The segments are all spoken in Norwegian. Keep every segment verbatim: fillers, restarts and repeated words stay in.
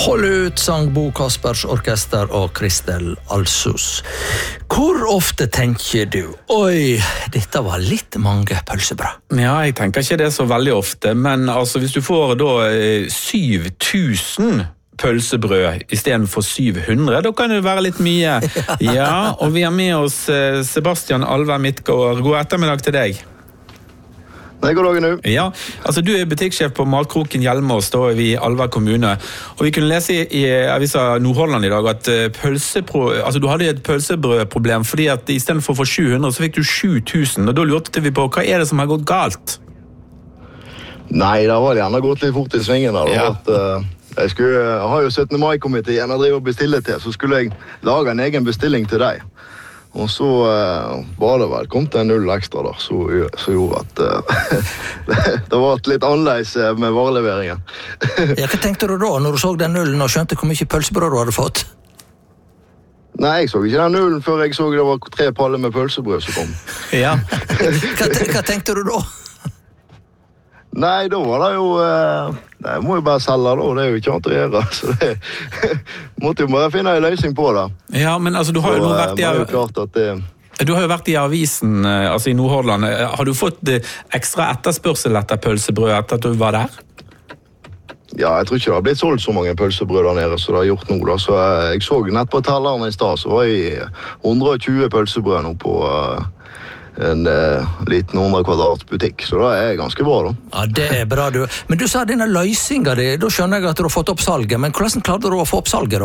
Hold ut, sang Bo Kaspers Orkester og Kristel Alsos. Hvor ofte tenker du, oi, dette var litt mange pølsebrød? Ja, jeg tenker ikke det så veldig ofte, men altså, hvis du får da syv tusen pølsebrød i stedet for syv hundre, da kan det være litt mye. Ja, og vi har med oss Sebastian Alver Midtgaard. God ettermiddag til deg. Nei, god dag nå. Ja, altså du er butikksjef på Matkroken Hjelmås, da er vi i Alver kommune. Og vi kunne lese i avisa Nordhordland i dag at pølsepro, altså du hadde et pølsebrødproblem, fordi at i stedet for å få sju hundre, så fikk du sju tusen, og da lurte vi på, hva er det som har gått galt? Nei, da var det gjerne gått litt fort i svingen da. Ja. At, uh, jeg, skulle, jeg har jo syttende mai-komiteen jeg driver og bestiller til, så skulle jeg lage en egen bestilling til deg. Og så uh, var det vel, kom det en null ekstra da, så, så gjorde at uh, det var litt annerledes med vareleveringen. Ja, hva tenkte du da når du så den nullen og skjønte hvor mye pølsebrød du hadde fått? Nei, jeg så ikke den nullen før jeg så det var tre paller med pølsebrød som kom. Ja. hva, hva tenkte du da? Nei, da var det jo... Uh, nei, jeg må jo bare selge da, det er jo ikke annet å gjøre. Så det måtte jo bare finne en løsning på det. Ja, men altså, du har jo nå vært i... Så, uh, jo klart at det... Du har jo vært i avisen, altså i Nordhordland. Har du fått ekstra etterspørsel etter pølsebrød etter at du var der? Ja, jeg tror ikke det har blitt solgt så mange pølsebrød der nede, så det har gjort noe da. Så uh, jeg så nett på telleren i sted, så var jeg hundre og tjue pølsebrød nå på... Uh, en uh, liten hundre kvadrat butikk, så det er ganske bra da. Ja, det er bra du. Men du sa denne løsningen din, da skjønner jeg at du har fått opp salget, men hvordan klarte du å få opp salget da?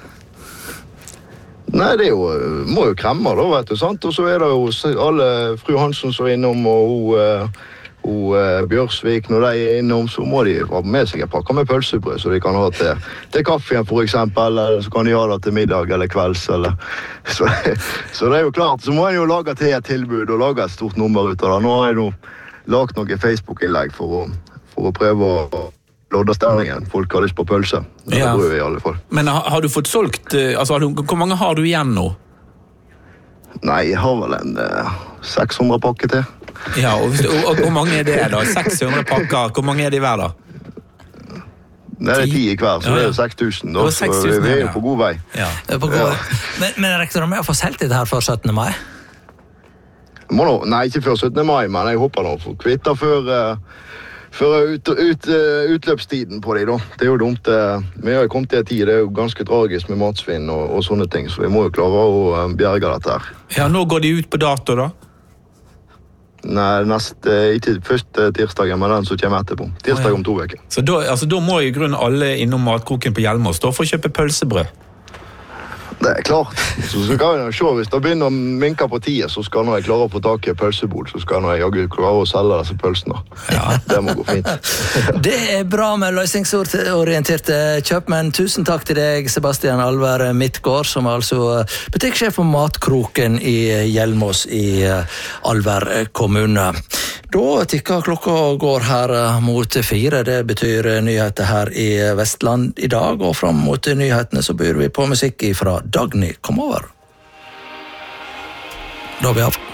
Nei, det er jo, må jo kremme da, vet du, sant? Og så er det jo alle fru Hansen som er innom, og hun, uh, hun uh, Bjørsvik, når de er innom, så må de ha med seg en pakke med pølsebrød, så de kan ha til, til kaffen for eksempel, eller så kan de ha det til middag eller kvelds, eller... Så, så det er jo klart, så må jeg jo lage til et tilbud og lage et stort nummer ut av det. Nå har jeg jo lagt noen Facebook-innlegg for å, for å prøve å lodde stemningen. Folk har lyst på pølse. Det ja. tror vi i alle fall. Men har, har du fått solgt, altså har du, hvor mange har du igjen nå? Nei, jeg har vel en uh, seks hundre pakker til. Ja, og, og, og hvor mange er det da? seks hundre pakker, hvor mange er de hver da? Det er ti i hver, så ja, ja. Det er jo seks tusen da, så vi er jo på god vei. Ja. På god vei. Ja. Men, men rekner du med å få solgt dette her før syttende mai? Må nå, nei, ikke før syttende mai, men jeg håper nå for kvitter før, uh, før ut, ut, uh, utløpstiden på de da. Det er jo dumt. Uh, vi har kommet til en tid, det er jo ganske tragisk med matsvinn og, og sånne ting, så vi må jo klare å uh, bjerge dette her. Ja, nå går de ut på dato da? Nei, nest, ikke først tirsdagen, men den som kommer etterpå. Tirsdag om to veker. Så da, altså, da må i grunnen alle innom Matkroken på Hjelmås da for å kjøpe pølsebrød? Det er klart. Så, så kan jeg se, hvis det begynner å minke på tida, så skal jeg klare å få tak i pølsebord, så skal jeg klare å selge disse pølsene. Ja. Det må gå fint. Det er bra med løsningsorienterte kjøp, men tusen takk til deg, Sebastian Alver Midtgaard, som er altså butikksjef på Matkroken i Hjelmås i Alver kommune. Da tikker klokka går her mot fire. Det betyr nyheter her i Vestland i dag, og fram mot nyhetene så byr vi på musikk fra Dagny. Kom over. Da er vi av.